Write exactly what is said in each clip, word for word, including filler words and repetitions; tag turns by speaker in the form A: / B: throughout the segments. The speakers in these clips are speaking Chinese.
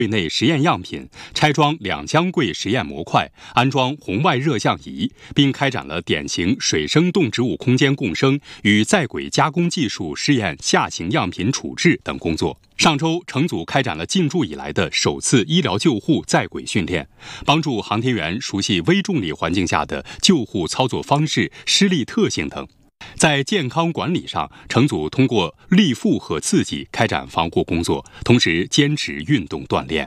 A: 柜内实验样品，拆装两浆柜实验模块，安装红外热像仪，并开展了典型水生动植物空间共生与在轨加工技术试验下行样品处置等工作。上周，成组开展了进驻以来的首次医疗救护在轨训练，帮助航天员熟悉微重力环境下的救护操作方式、施力特性等。在健康管理上，成组通过力负荷刺激开展防护工作，同时坚持运动锻炼。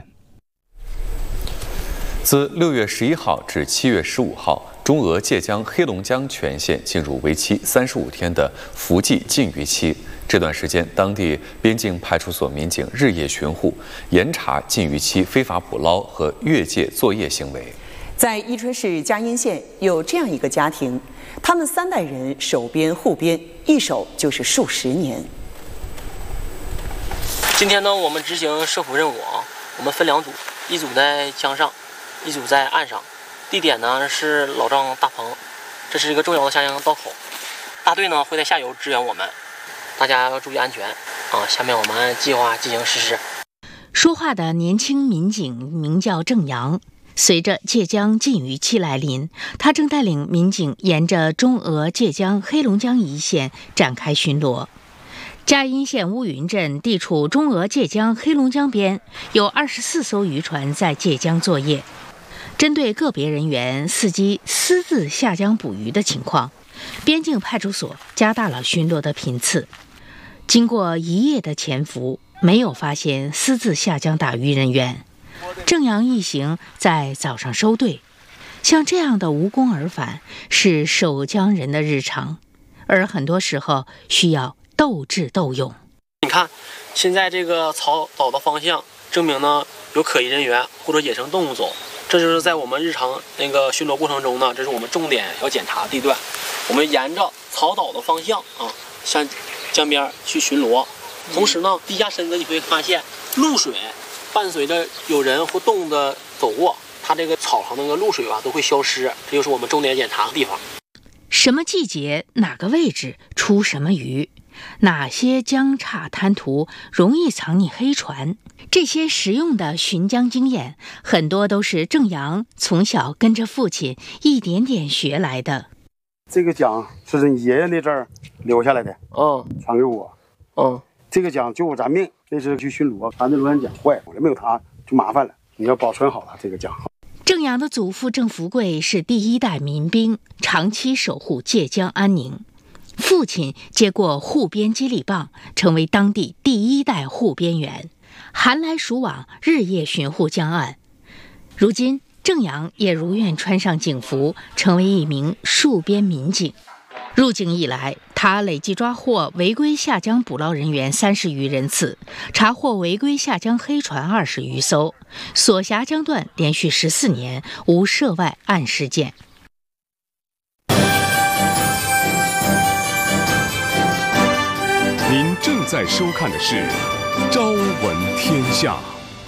B: 自六月十一号至七月十五号，中俄界江、黑龙江全线进入为期三十五天的伏季禁渔期。这段时间，当地边境派出所民警日夜巡护，严查禁渔期非法捕捞和越界作业行为。
C: 在伊春市佳音县有这样一个家庭，他们三代人守边护边，一守就是数十年。
D: 今天呢，我们执行涉捕任务啊，我们分两组，一组在江上，一组在岸上。地点呢是老张大棚，这是一个重要的下江道口。大队呢会在下游支援我们，大家要注意安全啊。下面我们按计划进行实施。
E: 说话的年轻民警名叫郑阳。随着界江禁渔期来临，他正带领民警沿着中俄界江、黑龙江一线展开巡逻。佳音县乌云镇地处中俄界江、黑龙江边，有二十四艘渔船在界江作业。针对个别人员伺机私自下江捕鱼的情况，边境派出所加大了巡逻的频次。经过一夜的潜伏，没有发现私自下江打鱼人员。郑阳一行在早上收队，像这样的无功而返是守江人的日常，而很多时候需要斗智斗勇。
D: 你看，现在这个草岛的方向证明呢有可疑人员或者野生动物走，这就是在我们日常那个巡逻过程中呢，这是我们重点要检查的地段。我们沿着草岛的方向啊，向江边去巡逻，同时呢，低下身子你会发现露水。伴随着有人或动物的走过，它这个草上那个露水吧都会消失，这就是我们重点检查的地方。
E: 什么季节、哪个位置出什么鱼，哪些江岔滩涂容易藏匿黑船，这些实用的巡江经验，很多都是郑阳从小跟着父亲一点点学来的。
F: 这个桨是你爷爷那阵儿留下来的，
D: 嗯，
F: 传给我，
D: 嗯，这个桨救我咱命。这次去巡逻，咱这螺旋桨坏了，没有它就麻烦了。你要保存好了这个桨。
E: 郑阳的祖父郑福贵是第一代民兵，长期守护界江安宁。父亲接过护边接力棒，成为当地第一代护边员，寒来暑往，日夜巡护江岸。如今，郑阳也如愿穿上警服，成为一名戍边民警。入警以来，他累计抓获违规下江捕捞人员三十余人次，查获违规下江黑船二十余艘，所辖江段连续十四年无涉外案事件。
G: 您正在收看的是《朝闻天下》。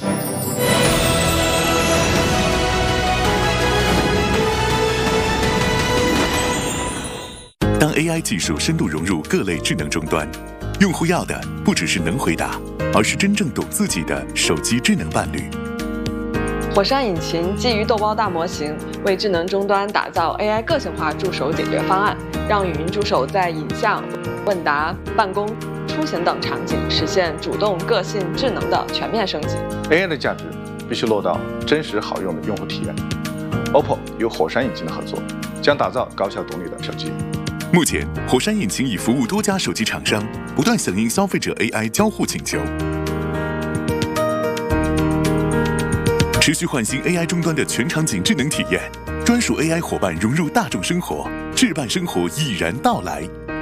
H: 当 A I 技术深度融入各类智能终端，用户要的不只是能回答，而是真正懂自己的手机智能伴侣。
I: 火山引擎基于豆包大模型，为智能终端打造 A I 个性化助手解决方案，让语音助手在影像、问答、办公、出行等场景实现主动、个性、智能的全面升级。
J: A I 的价值必须落到真实好用的用户体验。O P P O 与火山引擎的合作，将打造高效独立的手机。
H: 目前，火山引擎已服务多家手机厂商，不断响应消费者 A I 交互请求，持续焕新 A I 终端的全场景智能体验，专属 A I 伙伴融入大众生活，智伴生活已然到来。